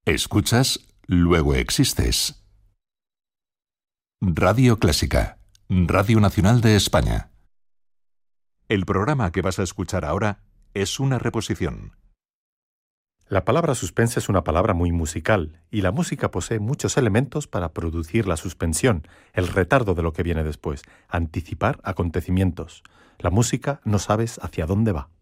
Escuchas, luego existes. Radio Clásica, Radio Nacional de España. El programa que vas a escuchar ahora es una reposición. La palabra suspense es una palabra muy musical, y la música posee muchos elementos para producir la suspensión, el retardo de lo que viene después, anticipar acontecimientos. La música no sabes hacia dónde va.